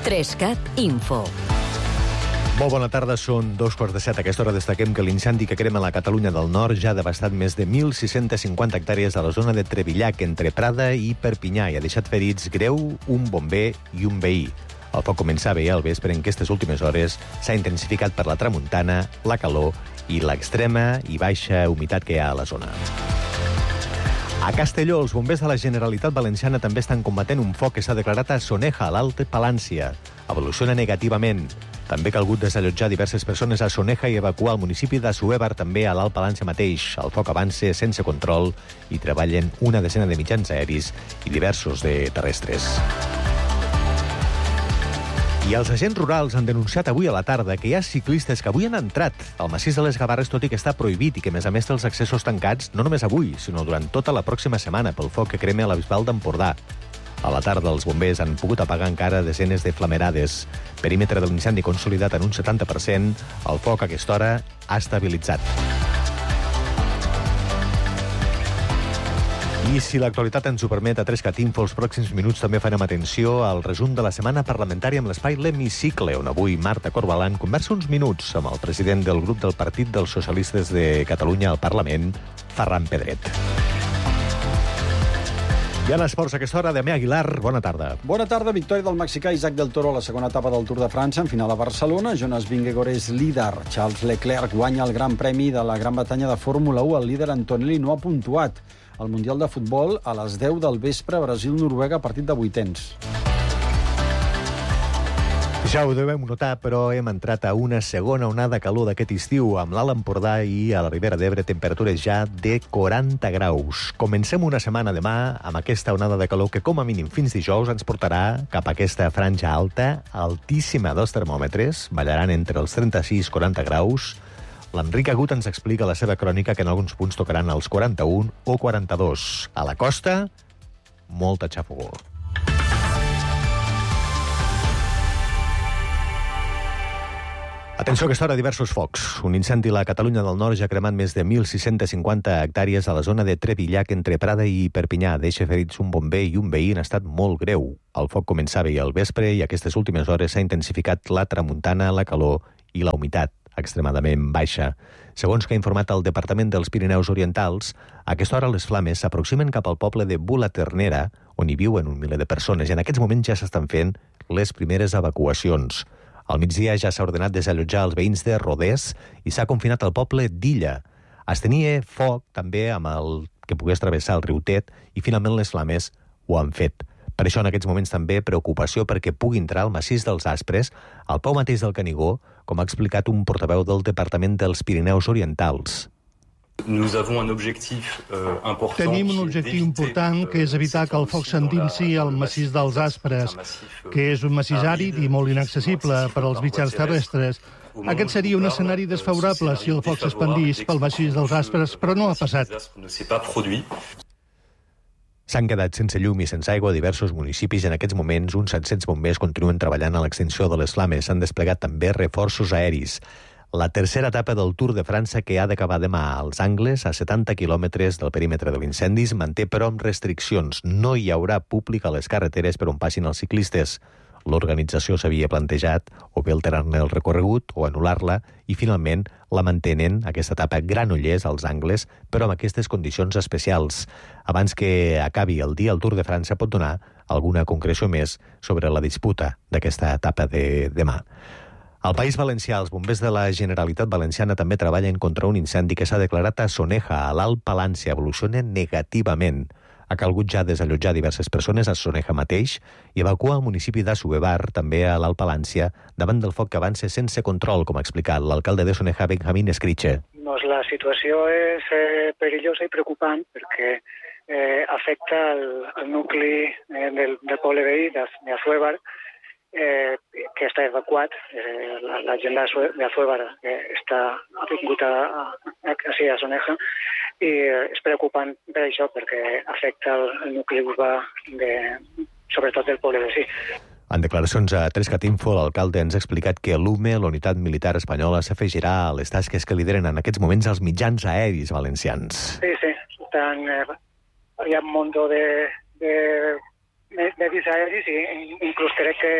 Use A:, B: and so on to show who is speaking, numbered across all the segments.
A: 3CAT Info.
B: Molt bona tarda, són 2:15. A aquesta hora destaquem que l'incendi que crema la Catalunya del Nord ja ha devastat més de 1.650 hectàrees a la zona de Trevillac, entre Prada i Perpinyà, i ha deixat ferits greu un bomber i un veí. El foc començava ahir al vespre, en aquestes últimes hores s'ha intensificat per la tramuntana, la calor i l'extrema i baixa humitat que hi ha a la zona. A Castelló, els bombers de la Generalitat Valenciana també estan combatent un foc que s'ha declarat a Soneja, a l'Alta Palància. Evoluciona negativament. També ha calgut desallotjar diverses persones a Soneja i evacuar el municipi d'Assuévar, també a l'Alt Palància mateix. El foc avança sense control i treballen una decena de mitjans aeris i diversos de terrestres. I els agents rurals han denunciat avui a la tarda que hi ha ciclistes que avui han entrat al massís de les Gavarres, tot i que està prohibit, i que, a més té els accessos tancats no només avui, sinó durant tota la pròxima setmana pel foc que crema a la Bisbal d'Empordà. A la tarda, els bombers han pogut apagar encara desenes de flamerades. Perímetre de l'incendi consolidat en un 70%. El foc a aquesta hora ha estabilitzat. I si l'actualitat ens ho permet, a 3CAT Info, els pròxims minuts també farem atenció al resum de la setmana parlamentària amb l'espai L'Hemicicle, on avui Marta Corbalán conversa uns minuts amb el president del grup del Partit dels Socialistes de Catalunya al Parlament, Ferran Pedret. I a l'esports a aquesta hora, Damià Aguilar, bona tarda.
C: Bona tarda, victòria del mexicà Isaac del Toro a la segona etapa del Tour de França, en final a Barcelona. Jonas Vingegaard és líder. Charles Leclerc guanya el Gran Premi de la Gran Bretanya de Fórmula 1. El líder Antonelli no ha puntuat. Al Mundial de Futbol, a les 10 del vespre, Brasil-Noruega, partit de vuitens.
B: Ja ho devem notar, però hem entrat a una segona onada de calor d'aquest estiu, amb l'Alt Empordà i a la Ribera d'Ebre temperatures ja de 40 graus. Comencem una setmana demà amb aquesta onada de calor que, com a mínim fins dijous, ens portarà cap a aquesta franja alta, altíssima dels termòmetres, ballaran entre els 36 i 40 graus. L'Enric Agut ens explica a la seva crònica que en alguns punts tocaran els 41 o 42. A la costa, molta xafogó. Atenció a aquesta hora, diversos focs. Un incendi a la Catalunya del Nord ja ha cremat més de 1.650 hectàrees a la zona de Trevillac, entre Prada i Perpinyà. Deixa ferits un bomber i un veí en estat molt greu. El foc començava ahir al vespre i aquestes últimes hores s'ha intensificat la tramuntana, la calor i la humitat extremadament baixa. Segons que ha informat el Departament dels Pirineus Orientals, a aquesta hora les flames s'aproximen cap al poble de Bula-Ternera, on hi viuen un miler de persones, i en aquests moments ja s'estan fent les primeres evacuacions. Al migdia ja s'ha ordenat desallotjar els veïns de Rodés i s'ha confinat el poble d'Illa. Es tenia foc també amb el que pogués travessar el riu Tet i finalment les flames ho han fet. Per això en aquests moments també preocupació perquè pugui entrar al massís dels Aspres, al peu mateix del Canigó, com ha explicat un portaveu del Departament dels Pirineus Orientals.
D: Tenim un objectiu important, que és evitar que el foc s'endinsi al massís dels Aspres, que és un massís àrid i molt inaccessible per als mitjans terrestres. Aquest seria un escenari desfavorable si el foc s'expandís pel massís dels Aspres, però no ha passat.
B: S'han quedat sense llum i sense aigua a diversos municipis i en aquests moments uns 700 bombers continuen treballant a l'extinció de les flames. S'han desplegat també reforços aeris. La tercera etapa del Tour de França, que ha d'acabar demà als Angles, a 70 quilòmetres del perímetre de l'incendi, es manté però amb restriccions. No hi haurà públic a les carreteres per on passin els ciclistes. L'organització s'havia plantejat o bé alterar-ne el recorregut o anul·lar-la i finalment la mantenen, aquesta etapa Granollers als Angles, però amb aquestes condicions especials. Abans que acabi el dia, el Tour de França pot donar alguna concreció més sobre la disputa d'aquesta etapa de demà. Al País Valencià, els bombers de la Generalitat Valenciana també treballen contra un incendi que s'ha declarat a Soneja, a l'Alt Palància. Evoluciona negativament. Ha calgut ja desallotjar diverses persones a Soneja mateix i evacuar el municipi d'Assuévar, també a l'Alt Palància, davant del foc que avança sense control, com ha explicat l'alcalde de Soneja, Benjamín Escriche.
E: La situació és perillosa i preocupant perquè afecta el nucli del poble veí d'Assuévar, que està evacuat. La gent d'Assuévar està vingut a Soneja i és preocupant per això perquè afecta el nucli urbà sobretot del poble veí.
B: En declaracions a 3CAT Info, l'alcalde ens ha explicat que l'UME, la unitat militar espanyola, s'afegirà a les tasques que lideren en aquests moments els mitjans aeris valencians.
E: Sí. Hi ha un munt de medis aeris i inclús crec que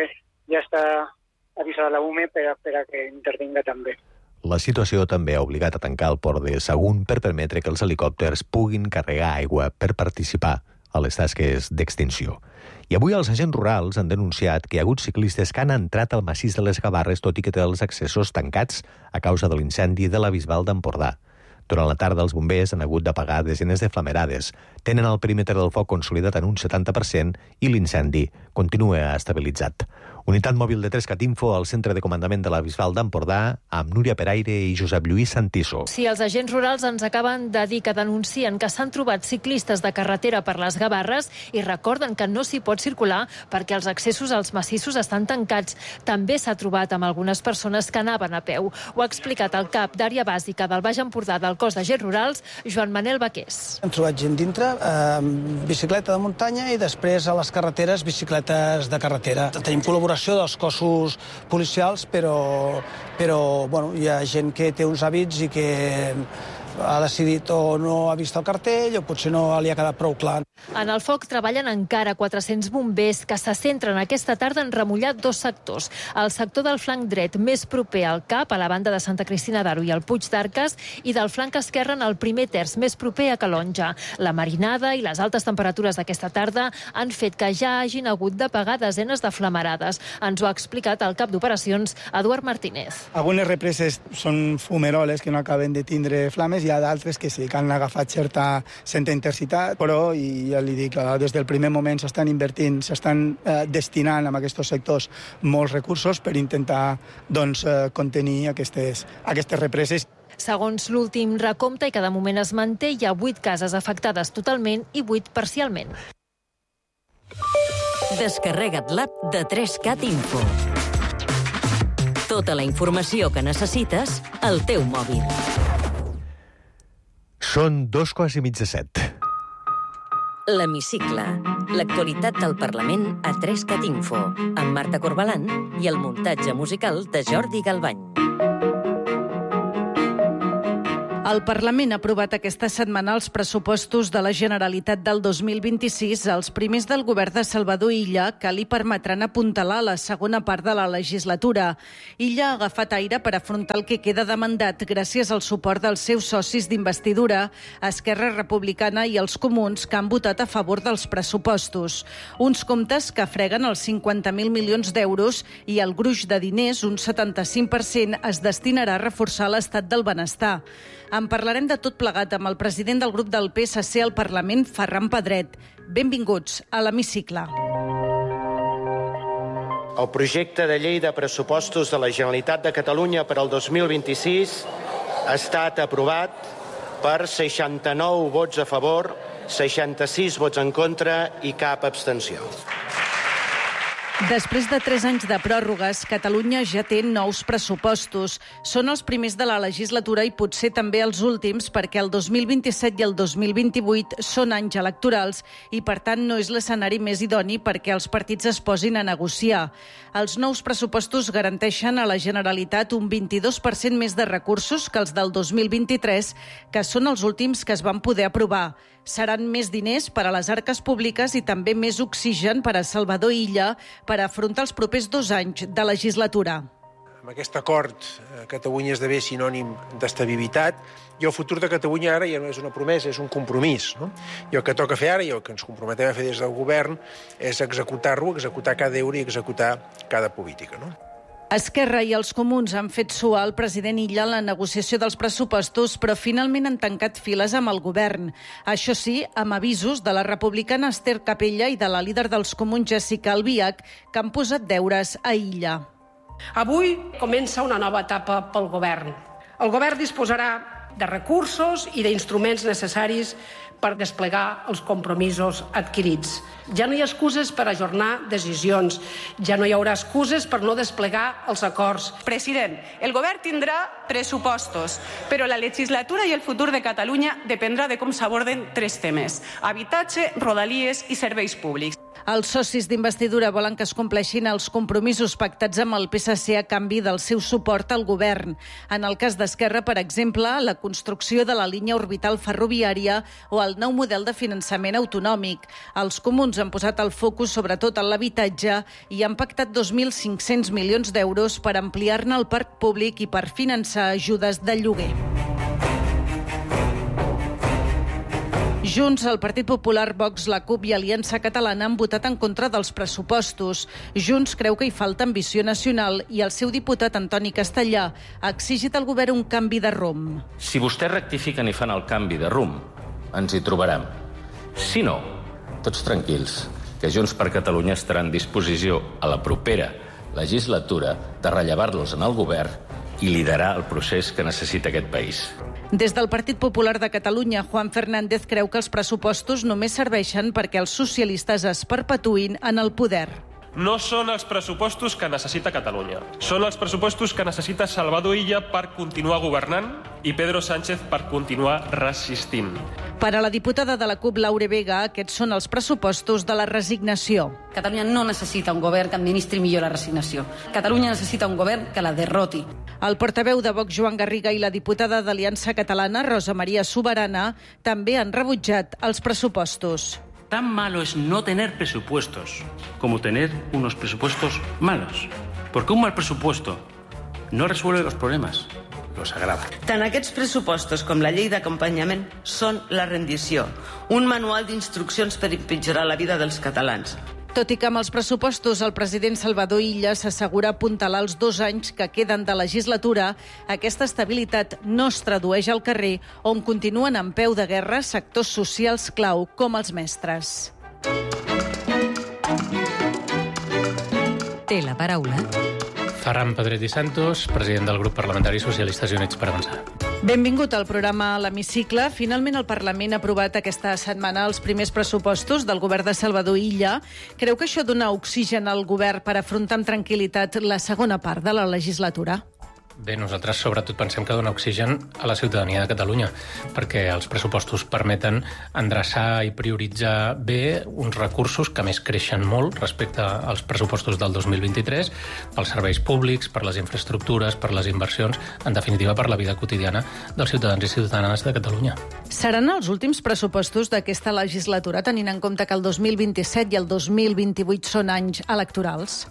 E: ja està avisada la UME per a que intervinga també.
B: La situació també ha obligat a tancar el port de Sagunt per permetre que els helicòpters puguin carregar aigua per participar a les tasques d'extinció. I avui els agents rurals han denunciat que hi ha hagut ciclistes que han entrat al massís de les Gavarres, tot i que té els accessos tancats a causa de l'incendi de la Bisbal d'Empordà. Durant la tarda, els bombers han hagut d'apagar desenes de flamerades. Tenen el perímetre del foc consolidat en un 70% i l'incendi continua estabilitzat. Unitat mòbil de Trescatinfo al centre de comandament de la Bisbal d'Empordà amb Núria Peraire i Josep Lluís Santiso.
A: Sí, els agents rurals ens acaben de dir que denuncien que s'han trobat ciclistes de carretera per les Gavarres i recorden que no s'hi pot circular perquè els accessos als massissos estan tancats. També s'ha trobat amb algunes persones que anaven a peu. Ho ha explicat el cap d'àrea bàsica del Baix Empordà del cos d'agents rurals, Joan Manel Baqués.
F: Hem trobat gent dintre, bicicleta de muntanya i després a les carreteres bicicletes de carretera. Tenim col·laboració dels cossos policials, però bueno, hi ha gent que té uns hàbits i que ha decidit o no ha vist el cartell o potser no li ha quedat prou clar.
A: En el foc treballen encara 400 bombers que se centren aquesta tarda en remullar dos sectors. El sector del flanc dret més proper al CAP, a la banda de Santa Cristina d'Aro i el Puig d'Arques, i del flanc esquerre en el primer terç més proper a Calonja. La marinada i les altes temperatures d'aquesta tarda han fet que ja hagin hagut d'apagar desenes de flamarades. Ens ho ha explicat el cap d'operacions, Eduard Martínez.
G: Algunes represes són fumeroles que no acaben de tindre flames, hi ha d'altres que sí, que han agafat certa intensitat, però, i ja li dic, des del primer moment s'estan invertint, s'estan destinant a aquests sectors molts recursos per intentar contenir aquestes represes.
A: Segons l'últim recompte, i que de moment es manté, hi ha 8 cases afectades totalment i 8 parcialment.
H: Descarrega't l'app de 3CAT Info. Tota la informació que necessites al teu mòbil.
B: Són 2:15.
H: L'Hemicicle. L'actualitat del Parlament a 3CAT Info, amb Marta Corbalán i el muntatge musical de Jordi Galbany.
I: El Parlament ha aprovat aquesta setmana els pressupostos de la Generalitat del 2026, els primers del govern de Salvador Illa, que li permetran apuntalar la segona part de la legislatura. Illa ha agafat aire per afrontar el que queda de mandat gràcies al suport dels seus socis d'investidura, Esquerra Republicana i els Comuns, que han votat a favor dels pressupostos. Uns comptes que freguen els 50.000 milions d'euros i el gruix de diners, un 75%, es destinarà a reforçar l'estat del benestar. En parlarem de tot plegat amb el president del grup del PSC al Parlament, Ferran Pedret. Benvinguts a l'Hemicicle.
J: El projecte de llei de pressupostos de la Generalitat de Catalunya per al 2026 ha estat aprovat per 69 vots a favor, 66 vots en contra i cap abstenció.
I: Després de 3 anys de pròrrogues, Catalunya ja té nous pressupostos. Són els primers de la legislatura i potser també els últims perquè el 2027 i el 2028 són anys electorals i, per tant, no és l'escenari més idoni perquè els partits es posin a negociar. Els nous pressupostos garanteixen a la Generalitat un 22% més de recursos que els del 2023, que són els últims que es van poder aprovar. Seran més diners per a les arques públiques i també més oxigen per a Salvador Illa per afrontar els propers 2 anys de legislatura.
K: Amb aquest acord, Catalunya esdevé sinònim d'estabilitat i el futur de Catalunya ara ja no és una promesa, és un compromís. No? I el que toca fer ara i el que ens comprometem a fer des del govern és executar-lo, executar cada euro i executar cada política. No?
I: Esquerra i els Comuns han fet suar el president Illa en la negociació dels pressupostos, però finalment han tancat files amb el govern. Això sí, amb avisos de la republicana Esther Capella i de la líder dels Comuns, Jessica Albiach, que han posat deures a Illa.
L: Avui comença una nova etapa pel govern. El govern disposarà de recursos i d'instruments necessaris per desplegar els compromisos adquirits. Ja no hi ha excuses per ajornar decisions, ja no hi haurà excuses per no desplegar els acords.
M: President, el govern tindrà pressupostos, però la legislatura i el futur de Catalunya dependrà de com s'aborden 3 temes: habitatge, rodalies i serveis públics.
I: Els socis d'investidura volen que es compleixin els compromisos pactats amb el PSC a canvi del seu suport al govern. En el cas d'Esquerra, per exemple, la construcció de la línia orbital ferroviària o el nou model de finançament autonòmic. Els comuns han posat el focus sobretot en l'habitatge i han pactat 2.500 milions d'euros per ampliar-ne el parc públic i per finançar ajudes de lloguer. Junts, el Partit Popular, Vox, la CUP i Aliança Catalana han votat en contra dels pressupostos. Junts creu que hi falta ambició nacional i el seu diputat Antoni Castellà ha exigit al govern un canvi de rumb.
N: Si vostès rectifiquen i fan el canvi de rumb, ens hi trobarem. Si no, tots tranquils, que Junts per Catalunya estarà en disposició a la propera legislatura de rellevar-los en el govern i liderar el procés que necessita aquest país.
I: Des del Partit Popular de Catalunya, Juan Fernández creu que els pressupostos només serveixen perquè els socialistes es perpetuïn en el poder.
O: No són els pressupostos que necessita Catalunya. Són els pressupostos que necessita Salvador Illa per continuar governant i Pedro Sánchez per continuar resistint.
I: Per a la diputada de la CUP, Laure Vega, aquests són els pressupostos de la resignació.
P: Catalunya no necessita un govern que administri millor la resignació. Catalunya necessita un govern que la derroti.
I: El portaveu de Vox, Joan Garriga, i la diputada d'Aliança Catalana, Rosa Maria Soberana, també han rebutjat els pressupostos.
Q: Tan malo es no tener presupuestos como tener unos presupuestos malos. Porque un mal presupuesto no resuelve los problemas, los agrava.
R: Tant aquests pressupostos com la llei d'acompanyament són la rendició, un manual d'instruccions per empitjorar la vida dels catalans.
I: Tot i que amb els pressupostos el president Salvador Illa s'assegura apuntalar els 2 anys que queden de legislatura, aquesta estabilitat no es tradueix al carrer, on continuen en peu de guerra sectors socials clau com els mestres.
H: Té la paraula
S: Ferran Pedret i Santos, president del grup parlamentari Socialistes i Units per Avançar.
I: Benvingut al programa a l'Hemicicle. Finalment el Parlament ha aprovat aquesta setmana els primers pressupostos del govern de Salvador Illa. Creu que això dona oxigen al govern per afrontar amb tranquil·litat la segona part de la legislatura?
S: Bé, nosaltres sobretot pensem que dona oxigen a la ciutadania de Catalunya, perquè els pressupostos permeten endreçar i prioritzar bé uns recursos que més creixen molt respecte als pressupostos del 2023, pels serveis públics, per les infraestructures, per les inversions, en definitiva per la vida quotidiana dels ciutadans i ciutadanes de Catalunya.
I: Seran els últims pressupostos d'aquesta legislatura, tenint en compte que el 2027 i el 2028 són anys electorals?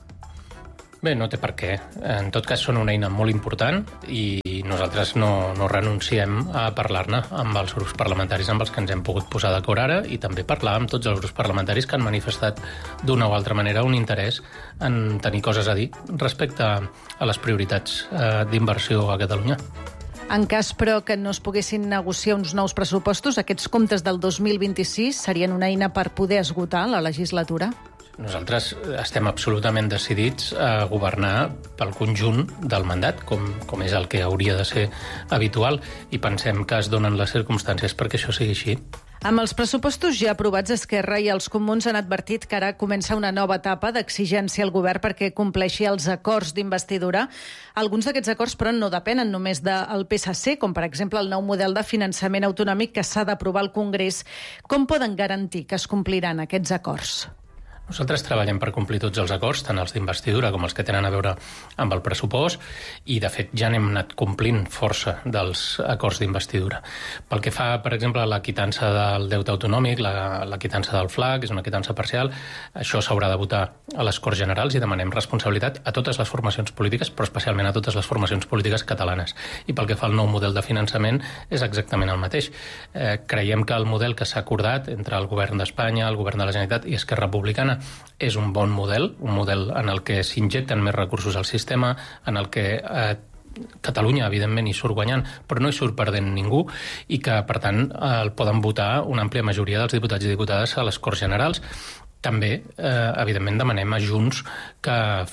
S: Bé, no té per què. En tot cas, són una eina molt important i nosaltres no renunciem a parlar-ne amb els grups parlamentaris amb els que ens hem pogut posar d'acord ara i també parlar amb tots els grups parlamentaris que han manifestat d'una o altra manera un interès en tenir coses a dir respecte a les prioritats d'inversió a Catalunya.
I: En cas, però, que no es poguessin negociar uns nous pressupostos, aquests comptes del 2026 serien una eina per poder esgotar la legislatura?
S: Nosaltres estem absolutament decidits a governar pel conjunt del mandat, com és el que hauria de ser habitual, i pensem que es donen les circumstàncies perquè això sigui així.
I: Amb els pressupostos ja aprovats, Esquerra i els comuns han advertit que ara comença una nova etapa d'exigència al govern perquè compleixi els acords d'investidura. Alguns d'aquests acords, però, no depenen només del PSC, com per exemple el nou model de finançament autonòmic que s'ha d'aprovar al Congrés. Com poden garantir que es compliran aquests acords?
S: Nosaltres treballem per complir tots els acords, tant els d'investidura com els que tenen a veure amb el pressupost, i de fet ja n'hem anat complint força dels acords d'investidura. Pel que fa, per exemple, a la quitança del deute autonòmic, la quitança del FLA, que és una quitança parcial, això s'haurà de votar a les Corts Generals i demanem responsabilitat a totes les formacions polítiques, però especialment a totes les formacions polítiques catalanes. I pel que fa al nou model de finançament, és exactament el mateix. Creiem que el model que s'ha acordat entre el govern d'Espanya, el govern de la Generalitat i Esquerra Republicana és un bon model, un model en el que s'injecten més recursos al sistema, en el que Catalunya, evidentment, hi surt guanyant, però no hi surt perdent ningú, i que, per tant, el poden votar una àmplia majoria dels diputats i diputades a les Corts Generals. També, evidentment, demanem a Junts que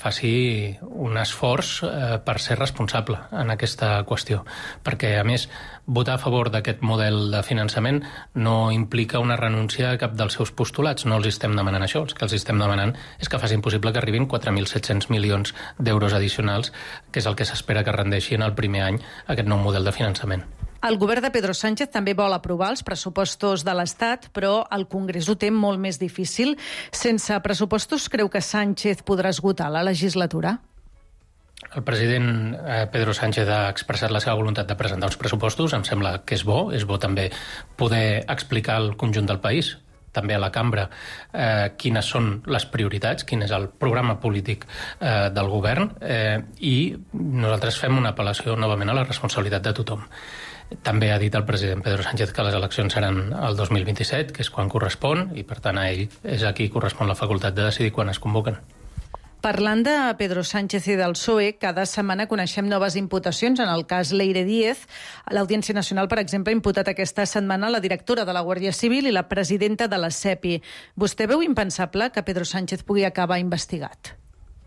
S: faci un esforç per ser responsable en aquesta qüestió, perquè, a més, votar a favor d'aquest model de finançament no implica una renúncia a cap dels seus postulats. No els estem demanant això. El que els estem demanant és que facin possible que arribin 4.700 milions d'euros addicionals, que és el que s'espera que rendeixi en el primer any aquest nou model de finançament.
I: El govern de Pedro Sánchez també vol aprovar els pressupostos de l'Estat, però el Congrés ho té molt més difícil. Sense pressupostos, creu que Sánchez podrà esgotar la legislatura?
S: El president Pedro Sánchez ha expressat la seva voluntat de presentar uns pressupostos. Em sembla que és bo també poder explicar al conjunt del país, també a la cambra, quines són les prioritats, quin és el programa polític del govern, i nosaltres fem una apel·lació novament a la responsabilitat de tothom. També ha dit el president Pedro Sánchez que les eleccions seran el 2027, que és quan correspon, i per tant a ell és a qui correspon la facultat de decidir quan es convoquen.
I: Parlant de Pedro Sánchez i del PSOE, cada setmana coneixem noves imputacions. En el cas Leire Díez, l'Audiència Nacional, per exemple, ha imputat aquesta setmana la directora de la Guàrdia Civil i la presidenta de la SEPI. Vostè veu impensable que Pedro Sánchez pugui acabar investigat?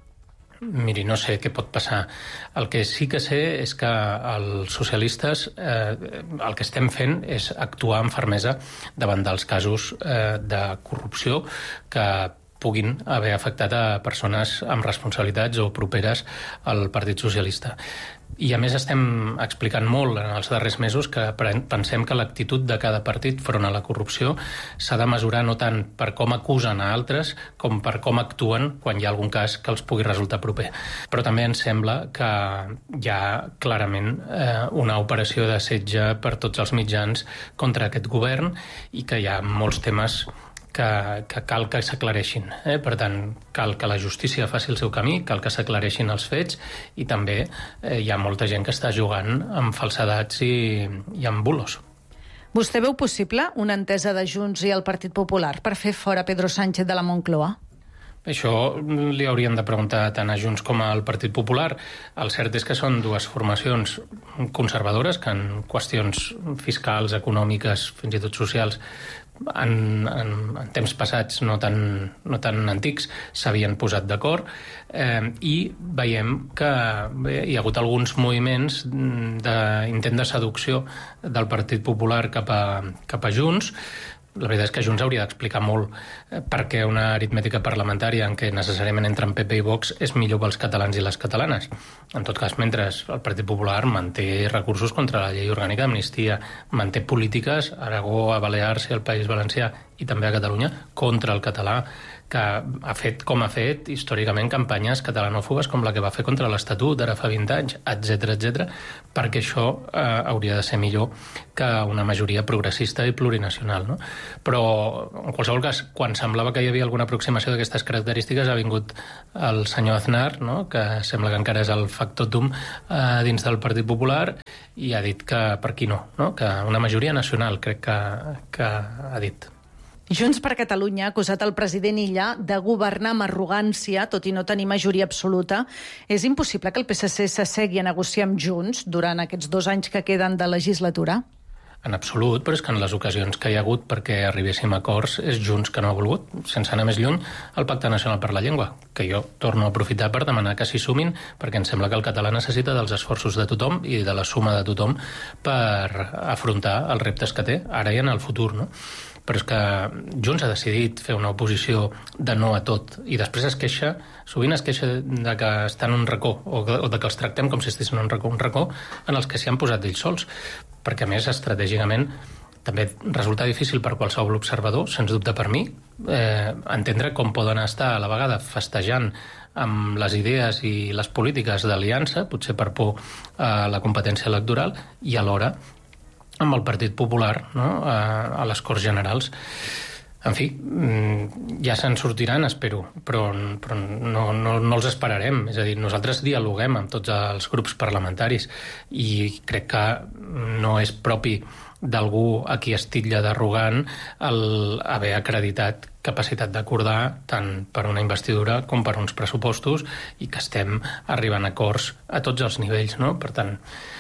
S: Miri, no sé què pot passar. El que sí que sé és que els socialistes el que estem fent és actuar amb fermesa davant dels casos de corrupció que puguin haver afectat a persones amb responsabilitats o properes al Partit Socialista. I a més estem explicant molt en els darrers mesos que pensem que l'actitud de cada partit front a la corrupció s'ha de mesurar no tant per com acusen a altres com per com actuen quan hi ha algun cas que els pugui resultar proper. Però també ens sembla que hi ha clarament una operació de setge per tots els mitjans contra aquest govern i que hi ha molts temes que cal que s'aclareixin. Per tant, cal que la justícia faci el seu camí, cal que s'aclareixin els fets i també hi ha molta gent que està jugant amb falsedats i amb bulos.
I: Vostè veu possible una entesa de Junts i el Partit Popular per fer fora Pedro Sánchez de la Moncloa?
S: Això li haurien de preguntar tant a Junts com al Partit Popular. El cert és que són dues formacions conservadores que en qüestions fiscals, econòmiques, fins i tot socials, en temps passats no tan antics s'havien posat d'acord i veiem que hi ha hagut alguns moviments d'intent de seducció del Partit Popular cap a Junts. La veritat és que Junts hauria d'explicar molt perquè una aritmètica parlamentària en què necessàriament entren PP i Vox és millor pels catalans i les catalanes. En tot cas, mentre el Partit Popular manté recursos contra la llei orgànica d'amnistia, manté polítiques a Aragó, a Balears i al País Valencià i també a Catalunya contra el català, que ha fet, com ha fet, històricament, campanyes catalanòfobes com la que va fer contra l'Estatut d'ara fa 20 anys, etc., perquè això hauria de ser millor que una majoria progressista i plurinacional, no? Però, en qualsevol cas, quan semblava que hi havia alguna aproximació d'aquestes característiques, ha vingut el senyor Aznar, no?, que sembla que encara és el factotum dins del Partit Popular, i ha dit que per aquí no, que una majoria nacional, crec que ha dit.
I: Junts per Catalunya ha acusat el president Illa de governar amb arrogància, tot i no tenir majoria absoluta. És impossible que el PSC s'assegui a negociar amb Junts durant aquests 2 anys que queden de legislatura?
S: En absolut, però és que en les ocasions que hi ha hagut perquè arribéssim a acords és Junts que no ha volgut, sense anar més lluny, el Pacte Nacional per la Llengua, que jo torno a aprofitar per demanar que s'hi sumin, perquè em sembla que el català necessita dels esforços de tothom i de la suma de tothom per afrontar els reptes que té, ara i en el futur, no? Però és que Junts ha decidit fer una oposició de no a tot i després sovint es queixa de que està en un racó o de que els tractem com si estiguessin en un racó en els que s'hi han posat ells sols, perquè a més estratègicament també resulta difícil per qualsevol observador, sens dubte per mi, entendre com poden estar a la vegada festejant amb les idees i les polítiques d'aliança, potser per por a la competència electoral, i alhora amb el Partit Popular, no?, a les Corts Generals. En fi, ja se'n sortiran, espero, però no els esperarem. És a dir, nosaltres dialoguem amb tots els grups parlamentaris i crec que no és propi d'algú a qui es titlla d'arrogant haver acreditat capacitat d'acordar tant per una investidura com per uns pressupostos i que estem arribant a acords a tots els nivells, no? Per tant,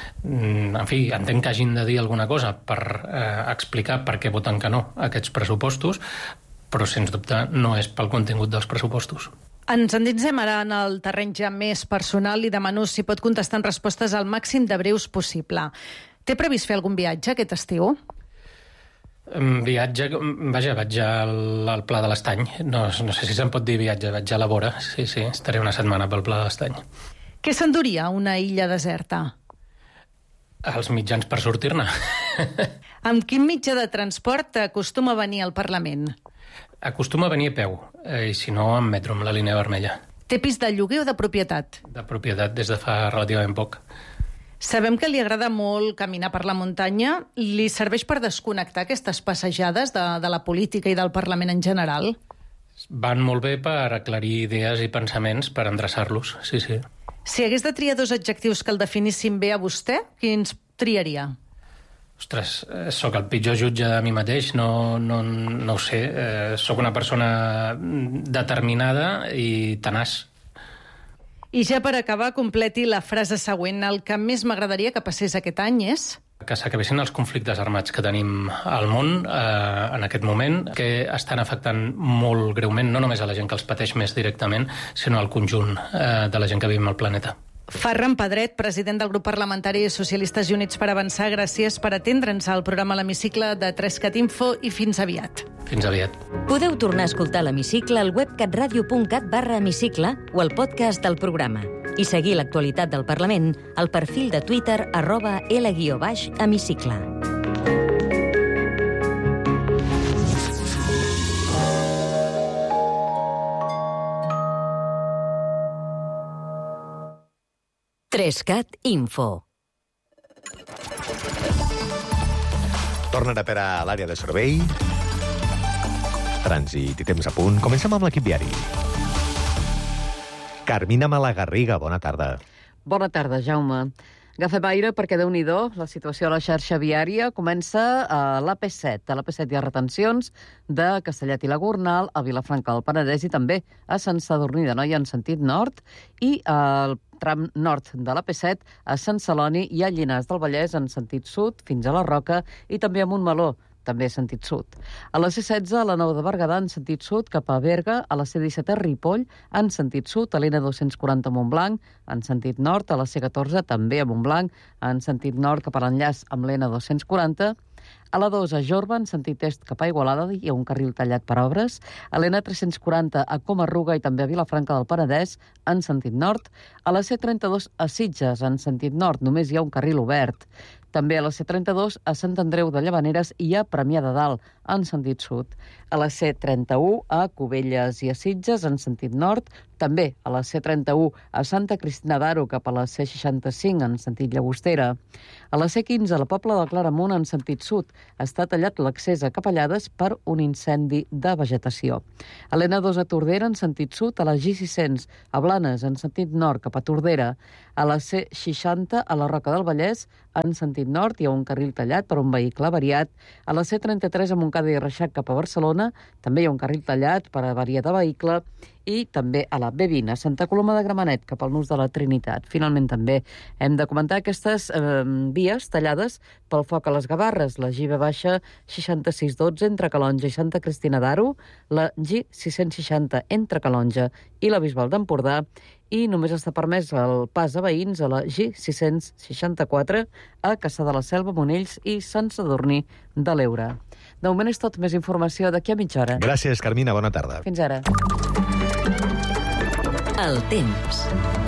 S: en fi, entenc que hagin de dir alguna cosa per explicar per què voten que no a aquests pressupostos, però sens dubte no és pel contingut dels pressupostos.
I: Ens endinsem ara en el terreny ja més personal i demano si pot contestar en respostes al màxim de breus possible. Té previst fer algun viatge aquest estiu?
S: Viatge, vaig al Pla de l'Estany. No sé si se'n pot dir viatge, vaig a la vora. Sí, estaré una setmana pel Pla de l'Estany.
I: Què s'enduria una illa deserta?
S: Els mitjans per sortir-ne.
I: Amb quin mitjà de transport acostuma a venir al Parlament?
S: Acostuma a venir a peu, i si no, amb metro, amb la línia vermella.
I: Té pis de lloguer o de propietat?
S: De propietat des de fa relativament poc.
I: Sabem que li agrada molt caminar per la muntanya. Li serveix per desconnectar aquestes passejades de la política i del Parlament en general?
S: Van molt bé per aclarir idees i pensaments, per endreçar-los, sí.
I: Si hagués de triar 2 adjectius que el definissin bé a vostè, quins triaria?
S: Ostres, sóc el pitjor jutge de mi mateix, no ho sé. Sóc una persona determinada i tenaç.
I: I ja per acabar, completi la frase següent. El que més m'agradaria que passés aquest any és...
S: Que s'acabessin els conflictes armats que tenim al món en aquest moment, que estan afectant molt greument, no només a la gent que els pateix més directament, sinó al conjunt de la gent que vivim al planeta.
I: Ferran Pedret, president del grup parlamentari Socialistes i Units per Avançar, gràcies per atendre'ns al programa L'Hemicicle de 3cat Info i fins aviat.
S: Fins aviat.
H: Podeu tornar a escoltar l'Hemicicle al web catradio.cat/hemicicle o al podcast del programa. I seguir l'actualitat del Parlament al perfil de Twitter @L_Hemicicle. Trescat Info.
B: Torna a per a l'àrea de servei. Trànsit i temps a punt. Comencem amb l'equip viari. Carmina Malagarriga, bona tarda.
T: Bona tarda, Jaume. Agafem aire perquè, Déu-n'hi-do, la situació a la xarxa viària comença a l'AP7. A l'AP7 hi ha retencions de Castellet i la Gornal, a Vilafranca del Penedès i també a Sant Sadurní d'Anoia en sentit nord i al tram nord de l'AP7 a Sant Celoni i a Llinars del Vallès en sentit sud fins a la Roca i també a Montmeló, també en sentit sud. A la C16, a la Nou de Berguedà, en sentit sud, cap a Berga, a la C17 a Ripoll, en sentit sud, a l'N240 a Montblanc, en sentit nord, a la C14 també a Montblanc, en sentit nord cap a l'enllaç amb l'N240, a la 2 a Jorba, en sentit est cap a Igualada, hi ha un carril tallat per obres, a l'N340 a Comarruga i també a Vilafranca del Penedès, en sentit nord, a la C32 a Sitges, en sentit nord, només hi ha un carril obert, també a la C32 a Sant Andreu de Llavaneres i a Premià de Dalt, en sentit sud. A la C31 a Cubelles i a Sitges, en sentit nord. També a la C31 a Santa Cristina d'Aro cap a la C65, en sentit Llagostera. A la C15 a la Pobla de Claramunt, en sentit sud. Està tallat l'accés a Capellades per un incendi de vegetació. A l'N2 a Tordera, en sentit sud. A la G600 a Blanes, en sentit nord cap a Tordera. A la C60 a la Roca del Vallès, en sentit nord, hi ha un carril tallat per un vehicle avariat. A la C33 a Montcada i Reixac cap a Barcelona, també hi ha un carril tallat per avaria de vehicle. I també a la B20, a Santa Coloma de Gramenet, cap al Nus de la Trinitat. Finalment també hem de comentar aquestes vies tallades pel foc a les Gavarres, la GB 6612 entre Calonja i Santa Cristina d'Aro, la G660 entre Calonja i la Bisbal d'Empordà, i només està permès el pas a veïns a la G664 a Caçà de la Selva, Monells i Sant Sadurní de l'Eure. De moment és tot, més informació d'aquí a mitja hora.
B: Gràcies, Carmina, bona tarda.
T: Fins ara.
H: El temps.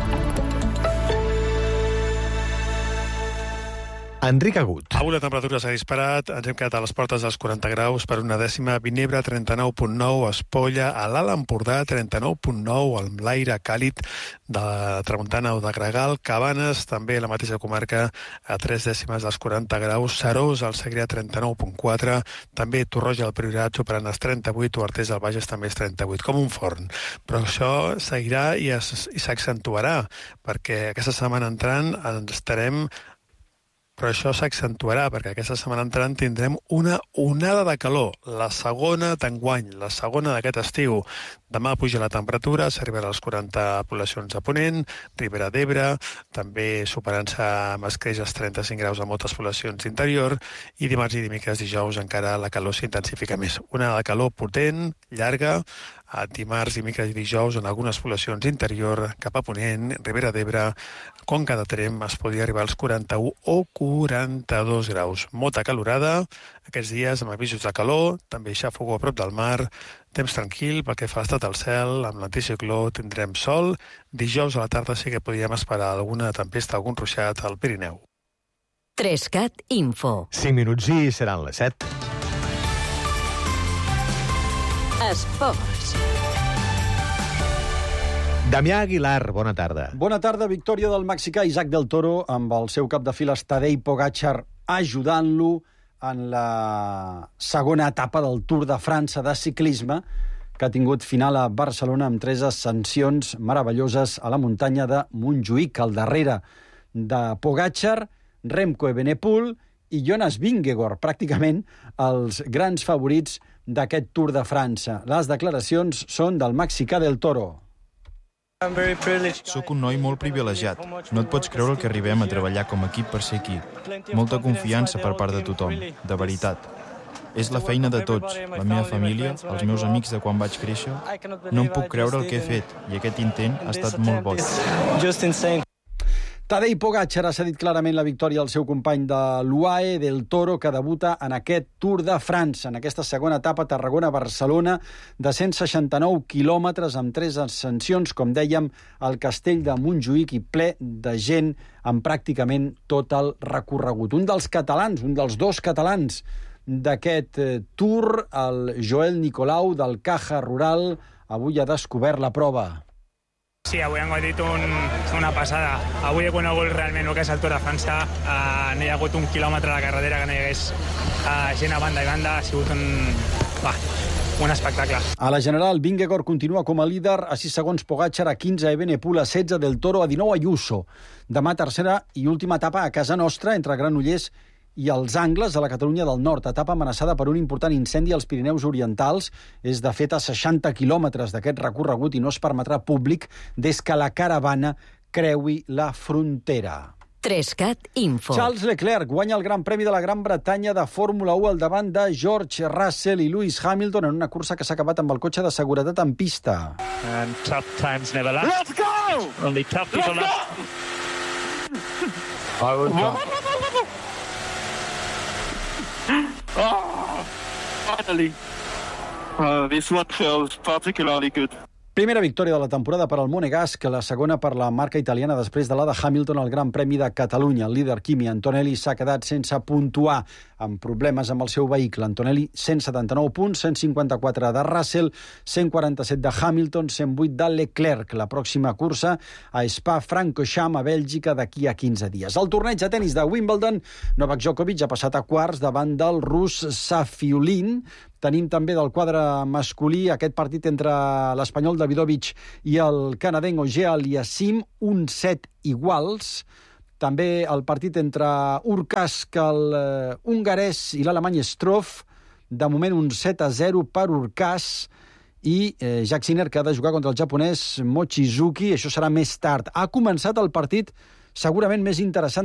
B: Enric Agut.
U: Avui la temperatura s'ha disparat, ens hem quedat a les portes dels 40 graus per una dècima. Vinebre, 39,9, Espolla, a l'Alt Empordà, 39,9, amb l'aire càlid de Tramuntana o de Gregal, Cabanes, també la mateixa comarca, a 3 dècimes dels 40 graus, Serós, al Segrià, 39,4, també Torroja, al Priorat, superant els 38, Artés del Bages també és 38, com un forn. Però això seguirà i s'accentuarà, perquè aquesta setmana entrant estarem... Però això s'accentuarà, perquè aquesta setmana entrant tindrem una onada de calor, la segona d'enguany, la segona d'aquest estiu. Demà puja la temperatura, s'arribarà als 40 poblacions de Ponent, Ribera d'Ebre, també superant-se amb escreix als 35 graus a moltes poblacions d'interior, i dimarts i dimecres dijous encara la calor s'intensifica més. Una de calor potent, llarga, a dimarts, dimecres i dijous en algunes poblacions d'interior, cap a Ponent, Ribera d'Ebre, Conca de Tremp, es podria arribar als 41 o 42 graus. Molta calorada, aquests dies amb avisos de calor, també xàfego a prop del mar, temps tranquil pel que fa a l'estat del cel, amb l'anticicló tindrem sol, dijous a la tarda sí que podríem esperar alguna tempesta, algun ruixat al Pirineu.
H: 3CAT Info.
B: 5 minuts i seran les 7.
H: Esports.
B: Damià Aguilar, bona tarda.
C: Bona tarda, victòria del mexicà Isaac del Toro amb el seu cap de files Tadej Pogačar ajudant-lo en la segona etapa del Tour de França de ciclisme que ha tingut final a Barcelona amb 3 ascensions meravelloses a la muntanya de Montjuïc. Al darrere de Pogačar, Remco Evenepoel i Jonas Vingegaard, pràcticament els grans favorits d'aquest Tour de França. Les declaracions són del mexicà del Toro.
V: Soc un noi molt privilegiat. No et pots creure el que arribem a treballar com a equip per ser aquí. Molta confiança per part de tothom, de veritat. És la feina de tots, la meva família, els meus amics de quan vaig créixer. No em puc creure el que he fet, i aquest intent ha estat molt boig.
C: Tadej Pogačar ha cedit clarament la victòria al seu company de l'UAE, del Toro, que debuta en aquest Tour de França, en aquesta segona etapa Tarragona-Barcelona, de 169 quilòmetres amb 3 ascensions, com dèiem, al castell de Montjuïc i ple de gent amb pràcticament tot el recorregut. Un dels catalans, un dels 2 catalans d'aquest Tour, el Joel Nicolau, del Caja Rural, avui ha descobert la prova.
W: Sí, avui han gaudit una passada. Avui he conegut realment el que és el Tour de França. No hi ha hagut un quilòmetre a la carretera que no hi hagués gent a banda i banda. Ha sigut un espectacle.
C: A la general, Vingegaard continua com a líder a 6 segons Pogačar, a 15 Evenepoel, a 16 del Toro, a 19 Ayuso. Demà tercera i última etapa a casa nostra entre Granollers i els Angles a la Catalunya del Nord, etapa amenaçada per un important incendi als Pirineus Orientals. És, de fet, a 60 quilòmetres d'aquest recorregut i no es permetrà públic des que la caravana creui la frontera.
H: 3CAT Info.
C: Charles Leclerc guanya el Gran Premi de la Gran Bretanya de Fórmula 1 al davant de George Russell i Lewis Hamilton en una cursa que s'ha acabat amb el cotxe de seguretat en pista.
X: And tough times never last. Let's go! Only tough people last. I would go. Oh, finally. This one feels particularly good.
C: Primera victòria de la temporada per al Monegasc, la segona per la marca italiana després de la de Hamilton al Gran Premi de Catalunya. El líder Kimi Antonelli s'ha quedat sense puntuar, amb problemes amb el seu vehicle. Antonelli, 179 punts, 154 de Russell, 147 de Hamilton, 108 de Leclerc. La pròxima cursa a Spa-Francorchamps, a Bèlgica, d'aquí a 15 dies. El torneig de tenis de Wimbledon, Novak Djokovic ha passat a quarts davant del rus Safiullin. Tenim també del quadre masculí aquest partit entre l'espanyol Davidovich i el canadenc Auger Aliassime, un set iguals. També el partit entre Urkaz, el hongarès, i l'alemany Struff. De moment un 7-0 per Urkaz. I Jack Sinner, que ha de jugar contra el japonès Mochizuki. Això serà més tard. Ha començat el partit segurament més interessant